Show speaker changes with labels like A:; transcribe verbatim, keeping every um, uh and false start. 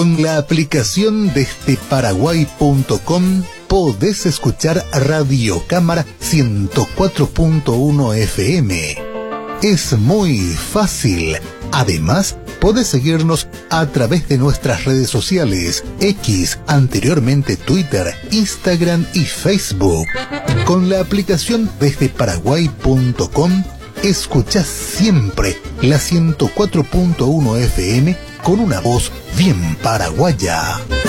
A: Con la aplicación desde paraguay punto com podés escuchar Radio Cámara ciento cuatro punto uno F M. Es muy fácil. Además, podés seguirnos a través de nuestras redes sociales, X, anteriormente Twitter, Instagram y Facebook. Con la aplicación desde paraguay punto com, escuchás siempre la ciento cuatro punto uno F M con una voz bien paraguaya.